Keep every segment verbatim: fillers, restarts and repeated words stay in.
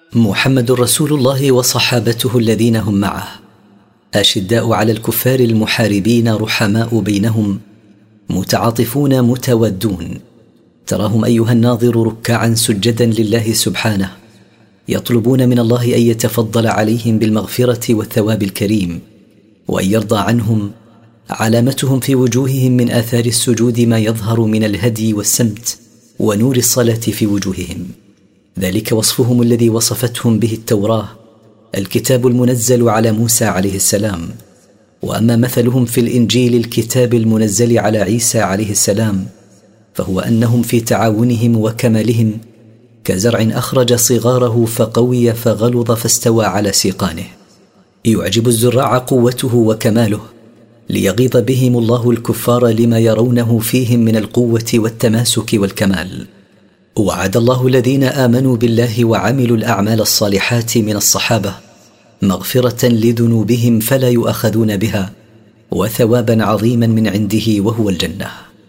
محمد رسول الله وصحابته الذين هم معه أشداء على الكفار المحاربين رحماء بينهم متعاطفون متودون، تراهم أيها الناظر ركعا سجدا لله سبحانه، يطلبون من الله أن يتفضل عليهم بالمغفرة والثواب الكريم وأن يرضى عنهم. علامتهم في وجوههم من آثار السجود ما يظهر من الهدي والسمت ونور الصلاة في وجوههم، ذلك وصفهم الذي وصفتهم به التوراة الكتاب المنزل على موسى عليه السلام. وأما مثلهم في الإنجيل الكتاب المنزل على عيسى عليه السلام فهو أنهم في تعاونهم وكمالهم كزرع أخرج صغاره فقوي فغلظ فاستوى على سيقانه. يعجب الزراع قوته وكماله ليغيظ بهم الله الكفار لما يرونه فيهم من القوة والتماسك والكمال. وعد الله الذين آمنوا بالله وعملوا الأعمال الصالحات من الصحابة مغفرة لذنوبهم فلا يؤاخذون بها وثوابا عظيما من عنده وهو الجنة.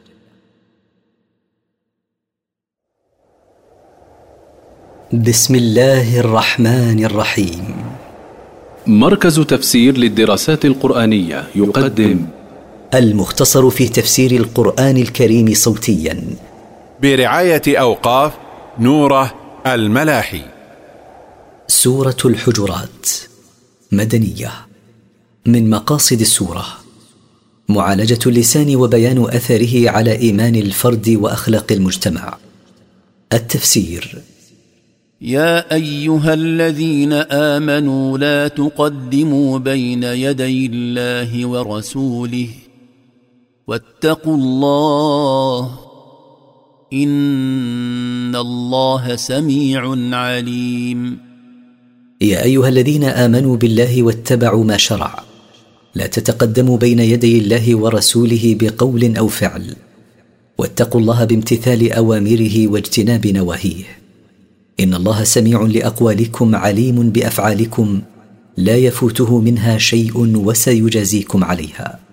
بسم الله الرحمن الرحيم. مركز تفسير للدراسات القرآنية يقدم المختصر في تفسير القرآن الكريم صوتيا برعاية أوقاف نوره الملاحي. سورة الحجرات مدنية. من مقاصد السورة معالجة اللسان وبيان أثره على إيمان الفرد وأخلاق المجتمع. التفسير: يا أيها الذين آمنوا لا تقدموا بين يدي الله ورسوله واتقوا الله إن الله سميع عليم. يا أيها الذين آمنوا بالله واتبعوا ما شرع لا تتقدموا بين يدي الله ورسوله بقول أو فعل، واتقوا الله بامتثال أوامره واجتناب نواهيه، إن الله سميع لأقوالكم عليم بأفعالكم لا يفوته منها شيء وسيجازيكم عليها.